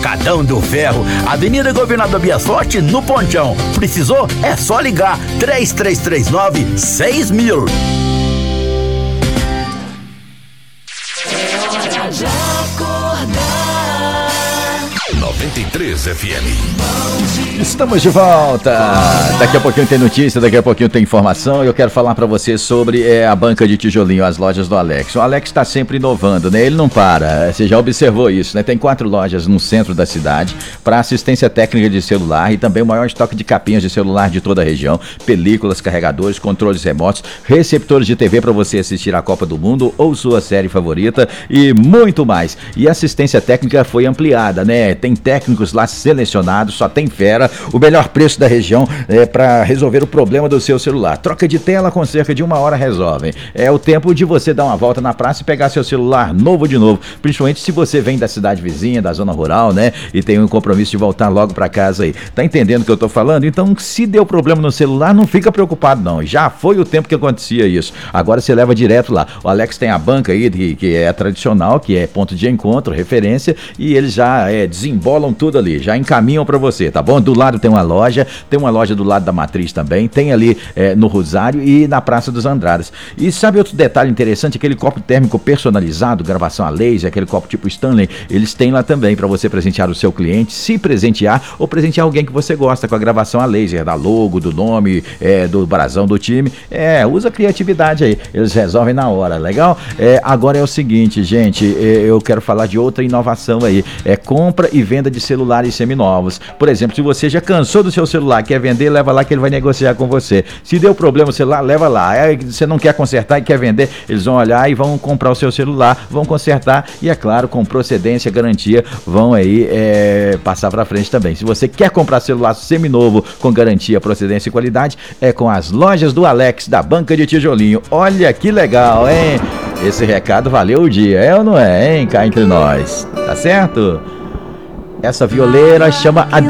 Atacadão do Ferro, Avenida Governador Bias Forte, no Ponchão. Precisou? É só ligar 3339-6000. É hora de acordar. 93 FM. Estamos de volta. Daqui a pouquinho tem notícia, daqui a pouquinho tem informação. Eu quero falar para você sobre a banca de tijolinho, as lojas do Alex. O Alex está sempre inovando, né? Ele não para. Você já observou isso, né? Tem 4 lojas no centro da cidade para assistência técnica de celular e também o maior estoque de capinhas de celular de toda a região, películas, carregadores, controles remotos, receptores de TV para você assistir a Copa do Mundo ou sua série favorita e muito mais. E a assistência técnica foi ampliada, né? Tem técnicos lá selecionados, só tem fera, o melhor preço da região para resolver o problema do seu celular. Troca de tela com cerca de 1 hora resolvem. É o tempo de você dar uma volta na praça e pegar seu celular novo de novo, principalmente se você vem da cidade vizinha, da zona rural, né? E tem um compromisso de voltar logo para casa aí. Tá entendendo o que eu tô falando? Então, se deu problema no celular, não fica preocupado não. Já foi o tempo que acontecia isso. Agora você leva direto lá. O Alex tem a banca aí, que é tradicional, que é ponto de encontro, referência, e eles já desembolam tudo ali, já encaminham para você, tá bom? Do lado tem uma loja do lado da Matriz também, tem ali no Rosário e na Praça dos Andradas. E sabe outro detalhe interessante? Aquele copo térmico personalizado, gravação a laser, aquele copo tipo Stanley, eles têm lá também para você presentear o seu cliente, se presentear ou presentear alguém que você gosta com a gravação a laser, da logo, do nome, do brasão do time. Usa a criatividade aí, eles resolvem na hora, legal? Agora é o seguinte, gente, eu quero falar de outra inovação aí, compra e venda de celulares seminovos. Por exemplo, se você já cansou do seu celular, quer vender, leva lá que ele vai negociar com você. Se deu problema o celular, leva lá. Você não quer consertar e quer vender, eles vão olhar e vão comprar o seu celular, vão consertar e, é claro, com procedência, garantia, vão aí passar pra frente também. Se você quer comprar celular seminovo com garantia, procedência e qualidade, é com as lojas do Alex, da Banca de Tijolinho. Olha que legal, hein? Esse recado valeu o dia, é ou não é, hein? Cá entre nós, tá certo? Essa violeira chama